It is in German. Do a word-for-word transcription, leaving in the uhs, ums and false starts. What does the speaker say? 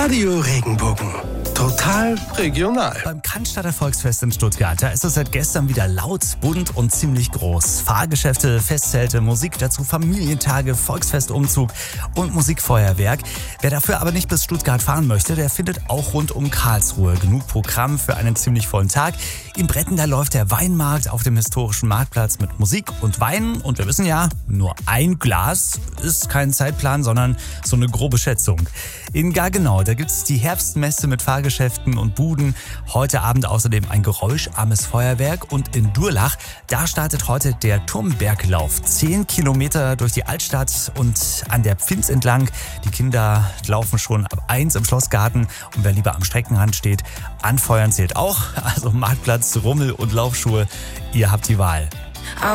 Radio Regenbogen. Total regional. Beim Cannstatter Volksfest in Stuttgart, da ist es seit gestern wieder laut, bunt und ziemlich groß. Fahrgeschäfte, Festzelte, Musik dazu, Familientage, Volksfestumzug und Musikfeuerwerk. Wer dafür aber nicht bis Stuttgart fahren möchte, der findet auch rund um Karlsruhe genug Programm für einen ziemlich vollen Tag. In Bretten, da läuft der Weinmarkt auf dem historischen Marktplatz mit Musik und Wein. Und wir wissen ja, nur ein Glas ist kein Zeitplan, sondern so eine grobe Schätzung. In Gargenau, da gibt es die Herbstmesse mit Fahrgeschäften und Buden. Heute Abend außerdem ein geräuscharmes Feuerwerk. Und in Durlach, da startet heute der Turmberglauf. Zehn Kilometer durch die Altstadt und an der Pfinz entlang. Die Kinder laufen schon ab eins im Schlossgarten. Und wer lieber am Streckenrand steht, anfeuern zählt auch. Also Marktplatz, Rummel und Laufschuhe, ihr habt die Wahl.